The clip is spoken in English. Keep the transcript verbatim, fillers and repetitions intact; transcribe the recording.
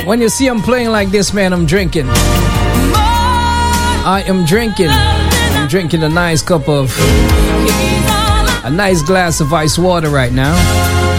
When you see I'm playing like this, man, I'm drinking. I am drinking. I'm drinking a nice cup of, a nice glass of ice water right now.